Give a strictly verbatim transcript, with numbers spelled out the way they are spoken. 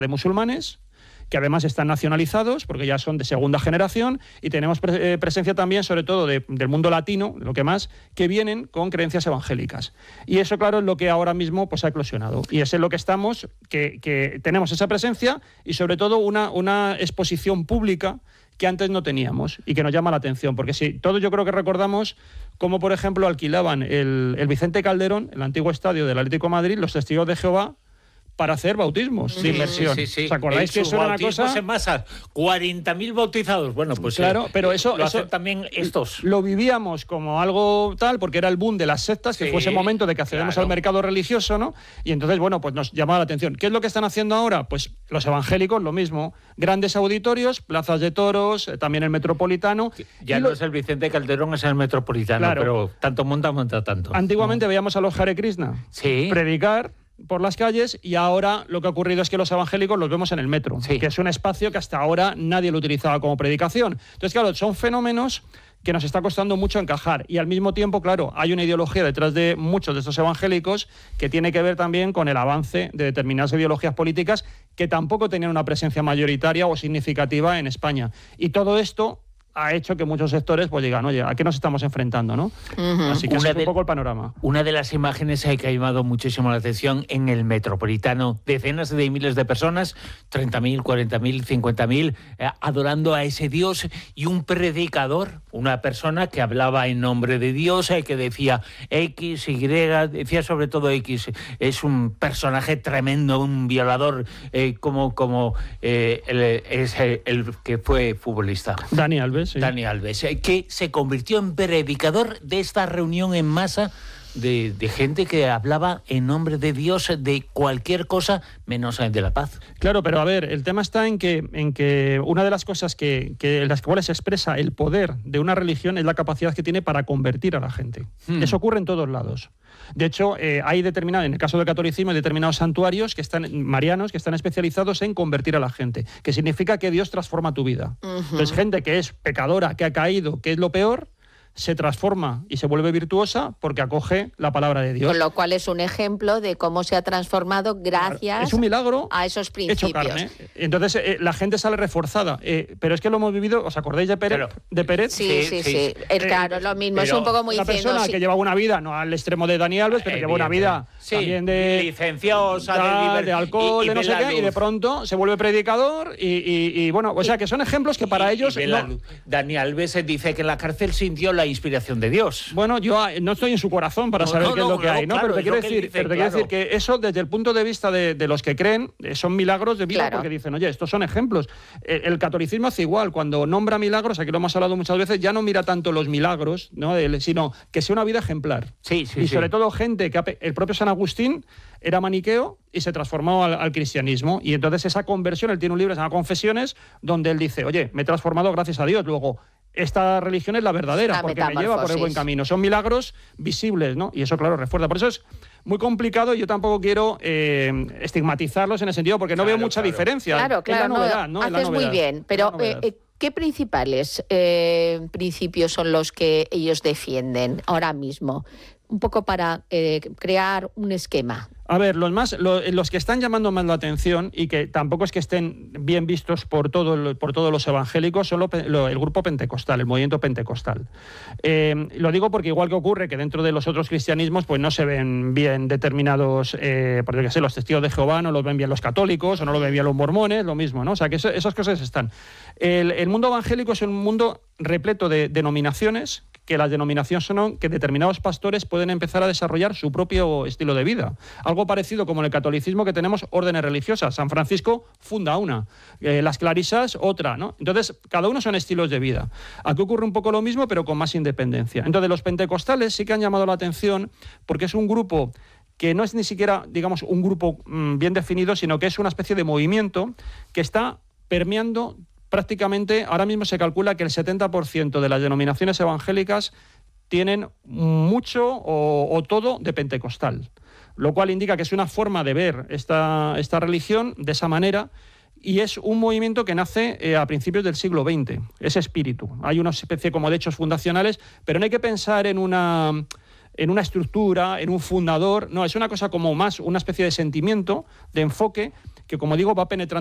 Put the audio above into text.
de musulmanes, que además están nacionalizados, porque ya son de segunda generación, y tenemos pre- eh, presencia también, sobre todo, de, del mundo latino, lo que más, que vienen con creencias evangélicas. Y eso, claro, es lo que ahora mismo pues, ha eclosionado. Y es en lo que estamos, que, que tenemos esa presencia y, sobre todo, una, una exposición pública que antes no teníamos y que nos llama la atención. Porque sí, todos yo creo que recordamos cómo, por ejemplo, alquilaban el, el Vicente Calderón, el antiguo estadio del Atlético de Madrid, los Testigos de Jehová, para hacer bautismos sí, de inmersión. Sí, sí, sí. ¿Os acordáis que eso era una cosa? En masa, cuarenta mil bautizados. Bueno, pues claro, eh, pero eso lo eso hacen también estos. Lo vivíamos como algo tal, porque era el boom de las sectas, que sí, fue ese momento de que accedemos claro. al mercado religioso, ¿no? Y entonces, bueno, pues nos llamaba la atención. ¿Qué es lo que están haciendo ahora? Pues los evangélicos, lo mismo. Grandes auditorios, plazas de toros, eh, también el Metropolitano. Ya no lo... es el Vicente Calderón, es el Metropolitano, claro. Pero tanto monta, monta tanto. Antiguamente ¿no? veíamos a los Hare Krishna sí. predicar por las calles, y ahora lo que ha ocurrido es que los evangélicos los vemos en el metro, sí. que es un espacio que hasta ahora nadie lo utilizaba como predicación. Entonces, claro, son fenómenos que nos está costando mucho encajar, y al mismo tiempo, claro, hay una ideología detrás de muchos de estos evangélicos que tiene que ver también con el avance de determinadas ideologías políticas que tampoco tenían una presencia mayoritaria o significativa en España. Y todo esto ha hecho que muchos sectores pues digan, oye, ¿a qué nos estamos enfrentando? ¿no? Uh-huh. Así que ese es un poco el panorama. Una de las imágenes que ha llamado muchísimo la atención en el Metropolitano, decenas de miles de personas, treinta mil, cuarenta mil, cincuenta mil, eh, adorando a ese Dios, y un predicador, una persona que hablaba en nombre de Dios, eh, que decía X, Y, decía sobre todo X, es un personaje tremendo, un violador, eh, como, como eh, el, es el, el que fue futbolista. Dani Alves. Sí. Dani Alves, que se convirtió en predicador de esta reunión en masa de, de gente que hablaba en nombre de Dios de cualquier cosa menos de la paz. Claro, pero a ver, el tema está en que, en que una de las cosas que, que en las cuales se expresa el poder de una religión es la capacidad que tiene para convertir a la gente. Hmm. Eso ocurre en todos lados. De hecho, eh, hay determinado, en el caso del catolicismo, hay determinados santuarios que están marianos que están especializados en convertir a la gente, que significa que Dios transforma tu vida. Uh-huh. Entonces, gente que es pecadora, que ha caído, que es lo peor, se transforma y se vuelve virtuosa porque acoge la palabra de Dios. Con lo cual es un ejemplo de cómo se ha transformado gracias es un milagro a esos principios. Hecho carne. Entonces eh, la gente sale reforzada. Eh, pero es que lo hemos vivido, ¿os acordáis de Pérez? Pero, de Pérez? Sí, sí, sí. sí. sí. Eh, claro, lo mismo. Es un poco muy una diciendo... persona sí. que lleva una vida, no al extremo de Dani Alves, pero lleva una vida sí. también de... licenciosa, da, de, de alcohol, y, y de no sé qué, y de pronto se vuelve predicador y, y, y bueno, o sea, que son ejemplos que para y, ellos... Y no... Dani Alves dice que en la cárcel sintió la inspiración de Dios. Bueno, yo no estoy en su corazón para no, saber no, qué es lo no, que hay, ¿no? Claro, pero te quiero decir, dice, pero te claro. quiero decir que eso, desde el punto de vista de, de los que creen, son milagros de vida, claro. Porque dicen, oye, estos son ejemplos. El, el catolicismo hace igual, cuando nombra milagros, aquí lo hemos hablado muchas veces, ya no mira tanto los milagros, ¿no? El, sino que sea una vida ejemplar. Sí, sí, y sí. sobre todo gente que ha, el propio San Agustín era maniqueo y se transformó al, al cristianismo. Y entonces esa conversión, él tiene un libro que se llama Confesiones, donde él dice, oye, me he transformado gracias a Dios. Luego, esta religión es la verdadera, la porque me lleva por el buen camino. Son milagros visibles, ¿no? Y eso, claro, refuerza. Por eso es muy complicado y yo tampoco quiero eh, estigmatizarlos en ese sentido, porque no claro, veo mucha claro. diferencia. Claro, claro, es la novedad, no, ¿no? haces muy bien, pero eh, ¿qué principales eh, principios son los que ellos defienden ahora mismo? Un poco para eh, crear un esquema. A ver, los más, los, los que están llamando más la atención y que tampoco es que estén bien vistos por, todo, por todos los evangélicos son lo, lo, el grupo pentecostal, el movimiento pentecostal. Eh, lo digo porque igual que ocurre que dentro de los otros cristianismos pues no se ven bien determinados, eh, por que sé, los testigos de Jehová no los ven bien los católicos o no lo ven bien los mormones, lo mismo, ¿no? O sea, que eso, esas cosas están. El, el mundo evangélico es un mundo repleto de denominaciones, que las denominaciones son que determinados pastores pueden empezar a desarrollar su propio estilo de vida. Algo parecido como en el catolicismo, que tenemos órdenes religiosas. San Francisco funda una, eh, las clarisas otra, ¿no? Entonces, cada uno son estilos de vida. Aquí ocurre un poco lo mismo, pero con más independencia. Entonces, los pentecostales sí que han llamado la atención porque es un grupo que no es ni siquiera, digamos, un grupo mmm, bien definido, sino que es una especie de movimiento que está permeando prácticamente, ahora mismo se calcula que el setenta por ciento de las denominaciones evangélicas tienen mucho o, o todo de pentecostal, lo cual indica que es una forma de ver esta, esta religión de esa manera, y es un movimiento que nace eh, a principios del siglo veinte, ese espíritu. Hay una especie como de hechos fundacionales, pero no hay que pensar en una... en una estructura, en un fundador, no, es una cosa como más, una especie de sentimiento, de enfoque, que como digo va penetrando